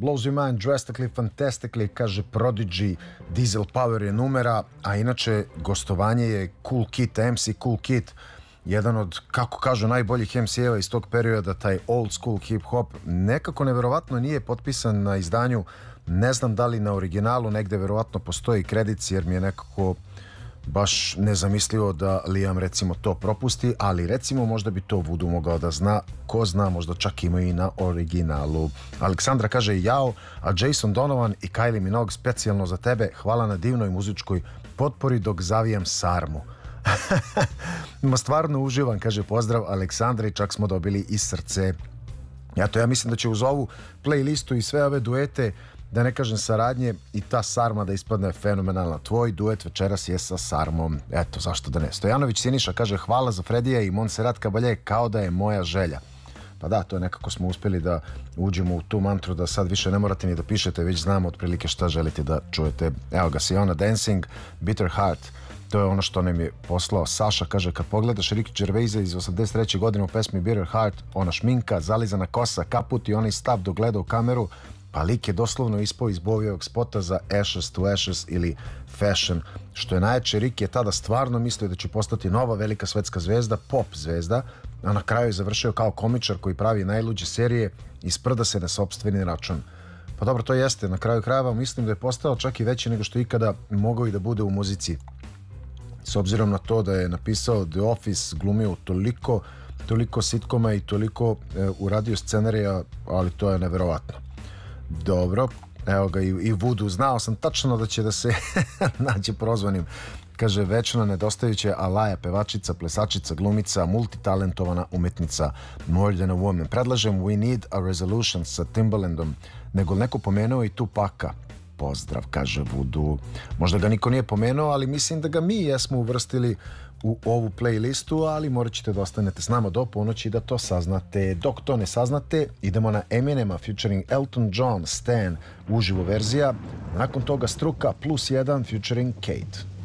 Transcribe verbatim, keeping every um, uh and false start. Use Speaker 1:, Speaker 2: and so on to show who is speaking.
Speaker 1: Blows Your Mind, Drastically, Fantastically, kaže Prodigy, Diesel Power je numera, a inače gostovanje je Kool Kid, M C Kool Kid, jedan od, kako kažu, najboljih M C-eva iz tog perioda, taj old school hip-hop, nekako neverovatno nije potpisan na izdanju, ne znam da li na originalu, negde verovatno postoji kredic, jer mi je nekako baš nezamislivo da Liam recimo to propusti, ali recimo možda bi to Voodoo mogao da zna, ko zna, možda čak ima i na originalu. Aleksandra kaže jao, a Jason Donovan i Kylie Minogue specijalno za tebe, hvala na divnoj muzičkoj potpori dok zavijam sarmu. Ma stvarno uživam, kaže pozdrav Aleksandra i čak smo dobili i srce. Ja to ja mislim da će uz ovu playlistu i sve ove duete, da ne kažem saradnje, i ta sarma da ispadne fenomenalna. Tvoj duet večeras je sa sarmom, eto zašto da ne. Stojanović Siniša kaže hvala za Fredija i Montserrat Caballé kao da je moja želja. Pa da, to je nekako smo uspjeli da uđemo u tu mantru da sad više ne morate ni da pišete, već znamo otprilike šta želite da čujete. Evo ga, Siona Dancing, Bitter Heart, to je ono što nam je poslao Saša, kaže kad pogledaš Ricky Gervaisa iz osamdeset treće godine u pesmi Bitter Heart, ona šminka, zalizana kosa, kaput i onaj stav dok gleda u kameru, pa lik je doslovno ispao iz Bovijevog spota za Ashes to Ashes ili Fashion. Što je najjače, Ricky je tada stvarno mislio da će postati nova velika svetska zvezda, pop zvezda, a na kraju je završio kao komičar koji pravi najluđe serije i sprda se na sopstveni račun. Pa dobro, to jeste, na kraju krajeva mislim da je postao čak i veći nego što ikada mogao i da bude u muzici. S obzirom na to da je napisao The Office, glumio toliko, toliko sitkoma i toliko e, uradio scenarija, ali to je neverovatno. Dobro, evo ga i, i Voodoo, znao sam tačno da će da se nađe prozvanim. Kaže, večno nedostajuća Alaja, pevačica, plesačica, glumica, multitalentovana umetnica, more than a woman. Predlažem We Need a Resolution sa Timbalandom, nego neko pomenuo i Tupaka. Pozdrav, kaže Voodoo. Možda ga niko nije pomenuo, ali mislim da ga mi jesmo uvrstili u ovu playlistu, ali morat ćete da ostanete s nama do ponoći da to saznate. Dok to ne saznate, idemo na Eminema featuring Elton John, Stan, uživo verzija. Nakon toga Struka plus jedan featuring Kate.